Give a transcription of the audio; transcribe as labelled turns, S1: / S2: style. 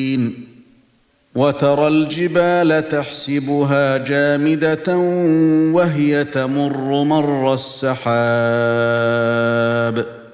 S1: الْمُبِينِ وَتَرَى الْجِبَالَ تَحْسَبُهَا جَامِدَةً وَهِيَ تَمُرُّ مَرَّ السَّحَابِ